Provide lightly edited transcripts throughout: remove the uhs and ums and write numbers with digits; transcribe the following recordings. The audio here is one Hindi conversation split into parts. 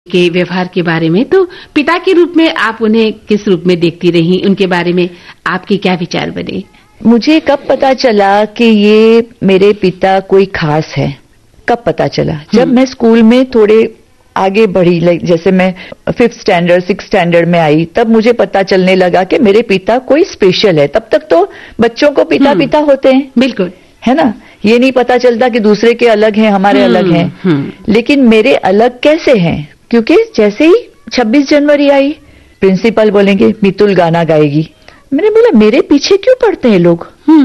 के व्यवहार के बारे में, तो पिता के रूप में आप उन्हें किस रूप में देखती रही, उनके बारे में आपके क्या विचार बने? मुझे कब पता चला कि ये मेरे पिता कोई खास है, कब पता चला? जब मैं स्कूल में थोड़े आगे बढ़ी, जैसे मैं 5th स्टैंडर्ड 6th स्टैंडर्ड में आई, तब मुझे पता चलने लगा कि मेरे पिता कोई स्पेशल है। तब तक तो बच्चों को पिता पिता होते हैं, बिल्कुल, है ना, ये नहीं पता चलता कि दूसरे के अलग हैं, हमारे अलग हैं। लेकिन मेरे अलग कैसे हैं? क्योंकि जैसे ही 26 जनवरी आई, प्रिंसिपल बोलेंगे मितुल गाना गाएगी। मैंने बोला मेरे पीछे क्यों पड़ते हैं लोग?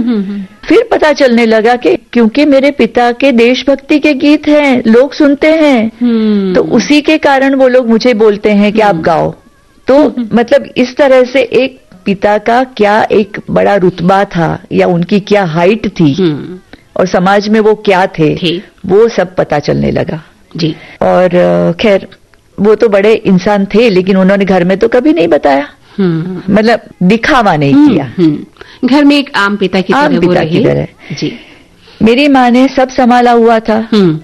फिर पता चलने लगा कि क्योंकि मेरे पिता के देशभक्ति के गीत हैं, लोग सुनते हैं, तो उसी के कारण वो लोग मुझे बोलते हैं कि आप गाओ। तो मतलब इस तरह से एक पिता का क्या एक बड़ा रुतबा था, या उनकी क्या हाइट थी, और समाज में वो क्या थे, वो सब पता चलने लगा जी। और खैर वो तो बड़े इंसान थे, लेकिन उन्होंने घर में तो कभी नहीं बताया, मतलब दिखावा नहीं किया। घर में एक आम पिता की तरह जी। मेरी माँ ने सब संभाला हुआ था,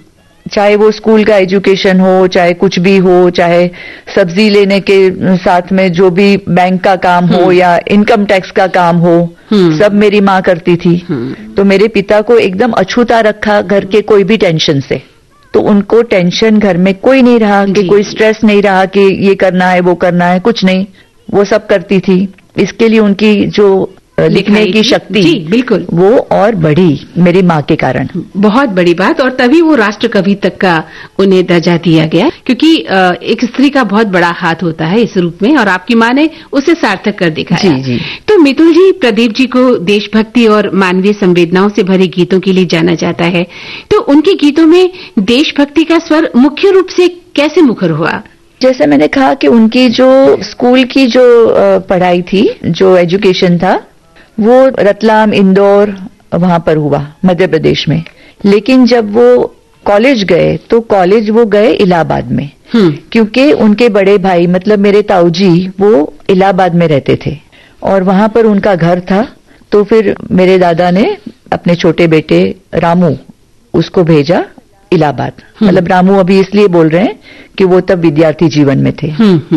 चाहे वो स्कूल का एजुकेशन हो, चाहे कुछ भी हो, चाहे सब्जी लेने के साथ में जो भी बैंक का काम हो या इनकम टैक्स का काम हो, सब मेरी माँ करती थी। तो मेरे पिता को एकदम अछूता रखा घर के कोई भी टेंशन से। तो उनको टेंशन घर में कोई नहीं रहा, कि कोई स्ट्रेस नहीं रहा कि ये करना है वो करना है, कुछ नहीं, वो सब करती थी। इसके लिए उनकी जो लिखने की शक्ति, बिल्कुल, वो और बढ़ी मेरी माँ के कारण। बहुत बड़ी बात, और तभी वो राष्ट्र कवि तक का उन्हें दर्जा दिया गया, क्योंकि एक स्त्री का बहुत बड़ा हाथ होता है इस रूप में, और आपकी माँ ने उसे सार्थक कर दिखाया। जी। तो मितुल जी, प्रदीप जी को देशभक्ति और मानवीय संवेदनाओं से भरे गीतों के लिए जाना जाता है, तो उनके गीतों में देशभक्ति का स्वर मुख्य रूप से कैसे मुखर हुआ? जैसे मैंने कहा कि उनकी जो स्कूल की जो पढ़ाई थी, जो एजुकेशन था, वो रतलाम, इंदौर वहां पर हुआ, मध्य प्रदेश में। लेकिन जब वो कॉलेज गए तो कॉलेज वो गए इलाहाबाद में, क्योंकि उनके बड़े भाई मतलब मेरे ताऊजी वो इलाहाबाद में रहते थे और वहां पर उनका घर था। तो फिर मेरे दादा ने अपने छोटे बेटे रामू उसको भेजा इलाहाबाद। मतलब रामू अभी इसलिए बोल रहे हैं कि वो तब विद्यार्थी जीवन में थे।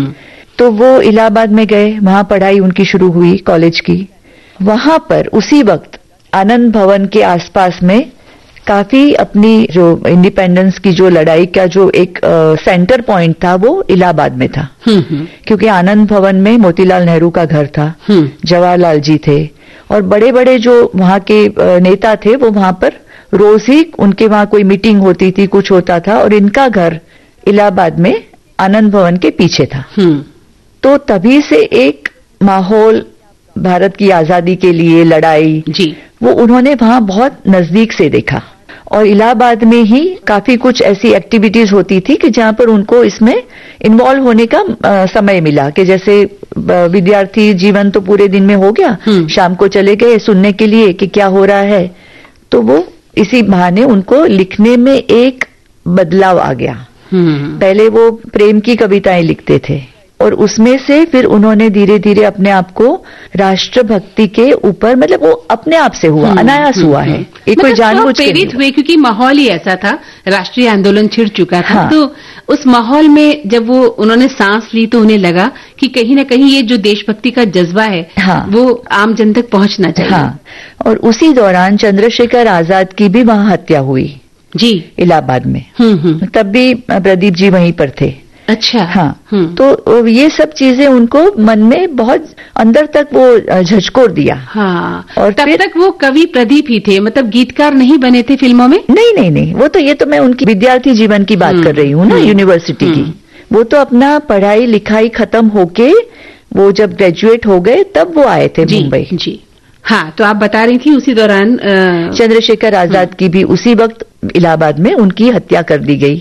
तो वो इलाहाबाद में गए, वहां पढ़ाई उनकी शुरू हुई कॉलेज की। वहां पर उसी वक्त आनंद भवन के आसपास में काफी अपनी जो इंडिपेंडेंस की जो लड़ाई का जो एक सेंटर पॉइंट था, वो इलाहाबाद में था। क्योंकि आनंद भवन में मोतीलाल नेहरू का घर था, जवाहरलाल जी थे, और बड़े बड़े जो वहां के नेता थे वो वहां पर रोज ही उनके वहां कोई मीटिंग होती थी, कुछ होता था, और इनका घर इलाहाबाद में आनंद भवन के पीछे था। तो तभी से एक माहौल भारत की आजादी के लिए लड़ाई जी, वो उन्होंने वहां बहुत नजदीक से देखा। और इलाहाबाद में ही काफी कुछ ऐसी एक्टिविटीज होती थी कि जहां पर उनको इसमें इन्वॉल्व होने का समय मिला, कि जैसे विद्यार्थी जीवन तो पूरे दिन में हो गया, शाम को चले गए सुनने के लिए कि क्या हो रहा है। तो वो इसी बहाने उनको लिखने में एक बदलाव आ गया। पहले वो प्रेम की कविताएं लिखते थे, और उसमें से फिर उन्होंने धीरे धीरे अपने आप को राष्ट्रभक्ति के ऊपर, मतलब वो अपने आप से हुआ, अनायास हुआ है, एक कोई जानबूझ के प्रेरित हुए, क्योंकि माहौल ही ऐसा था, राष्ट्रीय आंदोलन छिड़ चुका था। हाँ। तो उस माहौल में जब वो उन्होंने सांस ली तो उन्हें लगा कि कहीं ना कहीं ये जो देशभक्ति का जज्बा है, हाँ, वो आम जन तक पहुंचना चाहिए। हाँ। और उसी दौरान चंद्रशेखर आजाद की भी वहां हत्या हुई जी, इलाहाबाद में। तब भी प्रदीप जी वहीं पर थे। अच्छा। हाँ। तो ये सब चीजें उनको मन में बहुत अंदर तक वो झकझोर दिया। हाँ। और तब तक वो कवि प्रदीप ही थे, मतलब गीतकार नहीं बने थे फिल्मों में? नहीं, वो तो, ये तो मैं उनकी विद्यार्थी जीवन की बात कर रही हूँ ना, यूनिवर्सिटी की। वो तो अपना पढ़ाई लिखाई खत्म होके वो जब ग्रेजुएट हो गए तब वो आए थे मुंबई। जी। हाँ, तो आप बता रही थी उसी दौरान चंद्रशेखर आजाद की भी उसी वक्त इलाहाबाद में उनकी हत्या कर दी गई।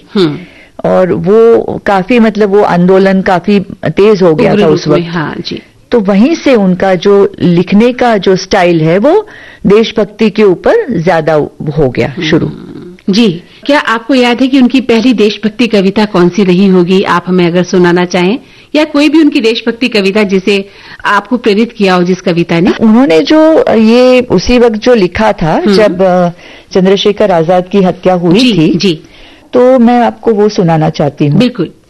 और वो काफी, मतलब वो आंदोलन काफी तेज हो गया था उस वक्त। हाँ जी। तो वहीं से उनका जो लिखने का जो स्टाइल है वो देशभक्ति के ऊपर ज्यादा हो गया शुरू। जी। क्या आपको याद है कि उनकी पहली देशभक्ति कविता कौन सी रही होगी? आप हमें अगर सुनाना चाहें, या कोई भी उनकी देशभक्ति कविता जिसे आपको प्रेरित किया हो, जिस कविता ने? उन्होंने जो ये उसी वक्त जो लिखा था जब चंद्रशेखर आजाद की हत्या हुई थी, जी, तो मैं आपको वो सुनाना चाहती हूँ। बिल्कुल।